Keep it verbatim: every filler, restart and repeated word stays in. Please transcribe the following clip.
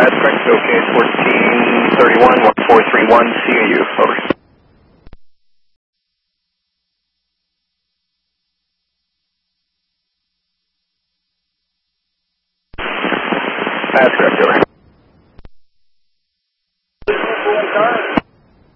That's correct. OK, fourteen thirty-one, one four three one, seeing you. Over. That's correct, over.